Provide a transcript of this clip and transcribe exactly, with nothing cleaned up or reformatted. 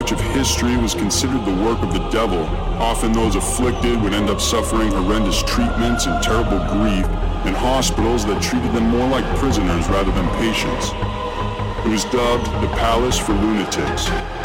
much of history was considered the work of the devil. Often those afflicted would end up suffering horrendous treatments and terrible grief in hospitals that treated them more like prisoners rather than patients. It was dubbed the Palace for Lunatics.